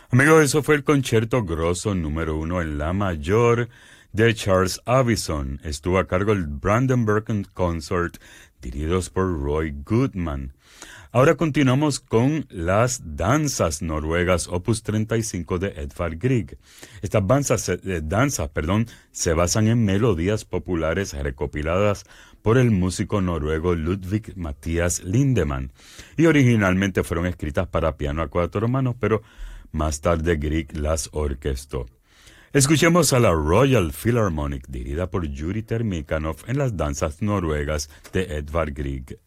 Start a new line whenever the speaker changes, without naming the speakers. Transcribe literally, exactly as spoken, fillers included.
Amigos, eso fue el concierto grosso número uno en La Mayor de Charles Avison. Estuvo a cargo el Brandenburg Consort, dirigidos por Roy Goodman. Ahora continuamos con las danzas noruegas, opus treinta y cinco de Edvard Grieg. Estas danzas, eh, danzas perdón, se basan en melodías populares recopiladas por el músico noruego Ludvig Mathias Lindemann y originalmente fueron escritas para piano a cuatro manos, pero más tarde Grieg las orquestó. Escuchemos a la Royal Philharmonic dirigida por Yuri Termikanov en las danzas noruegas de Edvard Grieg.